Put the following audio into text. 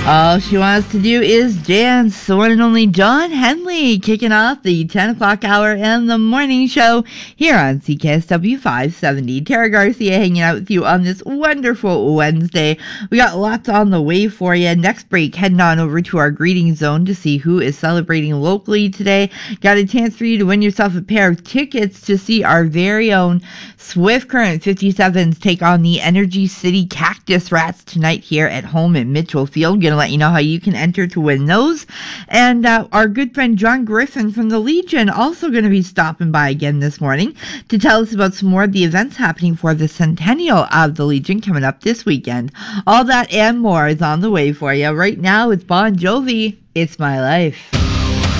All she wants to do is dance. The one and only Dawn Henley kicking off the 10 o'clock hour in the morning show here on CKSW 570. Tara Garcia hanging out with you on this wonderful Wednesday. We got lots on the way for you. Next break, heading on over to our greeting zone to see who is celebrating locally today. Got a chance for you to win yourself a pair of tickets to see our very own Swift Current 57s take on the Energy City Cactus Rats tonight here at home in Mitchell Field. Gonna let you know how you can enter to win those. And our good friend John Griffin from the Legion also going to be stopping by again this morning to tell us about some more of the events happening for the centennial of the Legion coming up this weekend. All that and more is on the way for you. Right now it's Bon Jovi, It's My Life.